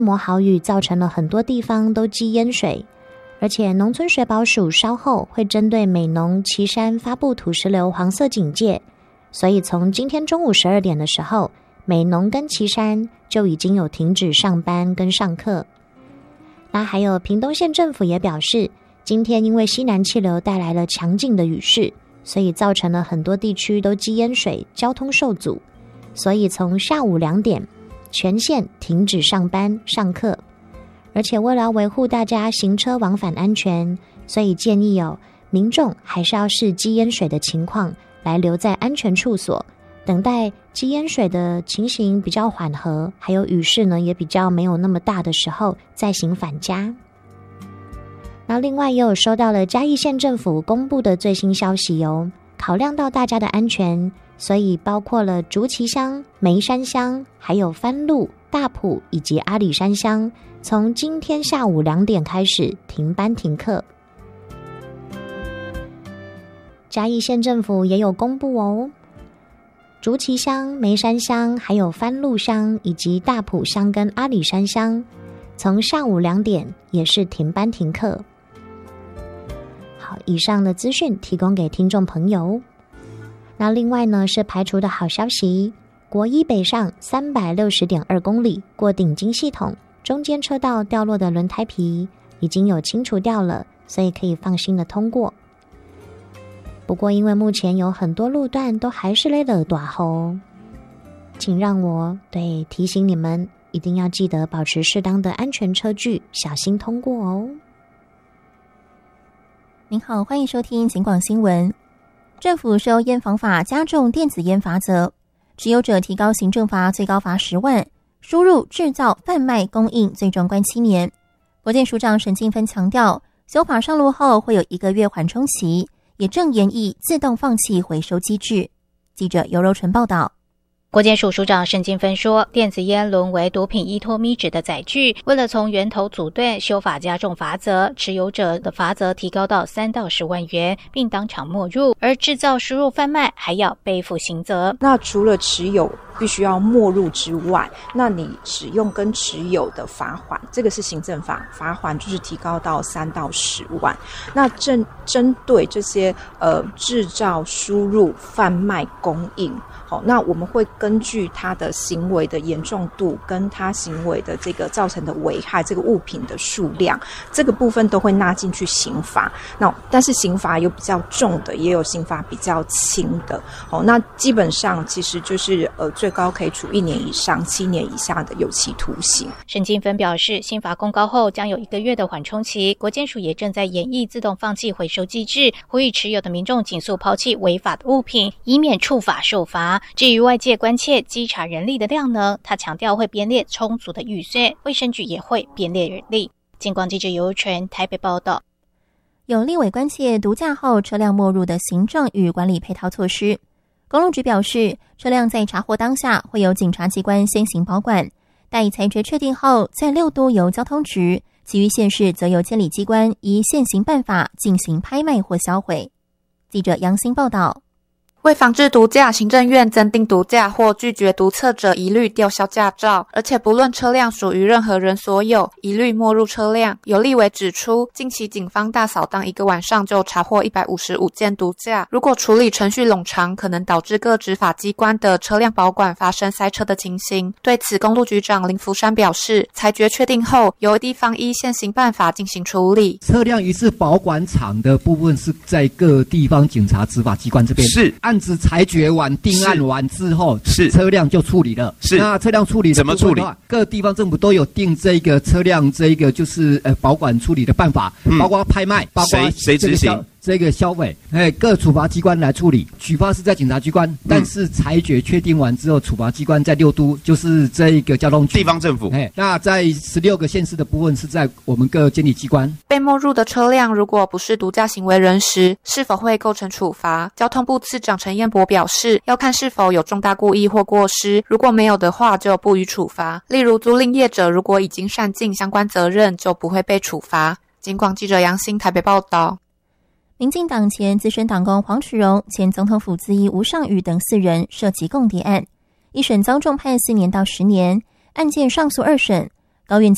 摩豪雨造成了很多地方都积淹水，而且农村水保署稍后会针对美浓、旗山发布土石流黄色警戒，所以从今天中午12点的时候，美浓跟旗山就已经有停止上班跟上课。那还有屏东县政府也表示，今天因为西南气流带来了强劲的雨势，所以造成了很多地区都积淹水，交通受阻，所以从下午2点全县停止上班上课。而且为了维护大家行车往返安全，所以建议民众还是要视积淹水的情况来留在安全处所，等待积淹水的情形比较缓和，还有雨势呢也比较没有那么大的时候再行返家。那另外也有收到了嘉义县政府公布的最新消息考量到大家的安全，所以包括了竹崎乡、梅山乡，还有番路、大埔以及阿里山乡，从今天下午2点开始停班停课。嘉义县政府也有公布竹崎乡、梅山乡，还有番路乡以及大埔乡跟阿里山乡，从下午2点也是停班停课。好，以上的资讯提供给听众朋友。那另外呢是排除的好消息，国一北上 360.2 公里过顶金系统，中间车道掉落的轮胎皮已经有清除掉了，所以可以放心的通过。不过因为目前有很多路段都还是勒了大雨，请让我提醒你们一定要记得保持适当的安全车距，小心通过您好，欢迎收听警广新闻。政府收烟防法加重电子烟罚则，持有者提高行政罚最高罚10万，输入、制造、贩卖、供应最重关7年。国健署长沈进芬强调，修法上路后会有1个月缓冲期，也正研议自动放弃回收机制。记者尤柔纯报道。 国健署署长沈金芬说，电子烟沦为毒品依托咪纸的载具，为了从源头阻断，修法加重罚则，持有者的罚则提高到3到10万元，并当场没入，而制造、输入、贩卖还要背负刑责。 那除了持有必须要没入之外，那你使用跟持有的罚款，这个是行政法，罚款就是提高到3到10万。那针对这些制造、输入、贩卖、供应，那我们会根据他的行为的严重度跟他行为的这个造成的危害，这个物品的数量，这个部分都会纳进去刑罚。那但是刑罚有比较重的，也有刑罚比较轻的。那基本上其实就是最高可以处1年以上7年以下的有期徒刑。 沈金芬表示，新法公告后将有1个月的缓冲期，国健署也正在研议自动放弃回收机制，呼吁持有的民众尽速抛弃违法的物品，以免触法受罚。至于外界关切稽查人力的量能，他强调会编列充足的预算，卫生局也会编列人力。警广记者尤纯台北报道。 有立委关切毒驾后车辆没入的行政与管理配套措施。公路局表示，车辆在查获当下会由警察机关先行保管，待裁决确定后，在6都由交通局，其余县市则由监理机关依现行办法进行拍卖或销毁。记者杨欣报道。 为防治毒驾，行政院增订毒驾或拒绝毒测者一律吊销驾照，而且不论车辆属于任何人所有，一律没入车辆。有立委指出，近期警方大扫荡1个晚上就查获155件毒驾，如果处理程序冗长，可能导致各执法机关的车辆保管发生塞车的情形。对此，公路局长林福山表示，裁决确定后，由地方依现行办法进行处理。 车辆一次保管场的部分是在各地方警察执法机关这边，是案子裁决完、定案完之后，是车辆就处理了。是那车辆处理的怎么处理？各地方政府都有定这个车辆这个就是保管处理的办法，包括拍卖，包括谁执行？这个销毁，各处罚机关来处理，举发是在警察机关，但是裁决确定完之后，处罚机关在6都，就是这一个交通局、 地方政府。 那在16个县市的部分是在我们各监理机关。 被没入的车辆如果不是毒驾行为人时，是否会构成处罚？交通部次长陈彦博表示，要看是否有重大故意或过失，如果没有的话，就不予处罚。例如租赁业者如果已经善尽相关责任，就不会被处罚。警广记者杨欣台北报道。 民进党前资深党工黄池荣、前总统府资医吴尚宇等4人涉及共谍案，一审遭重判4年到10年，案件上诉2审，高院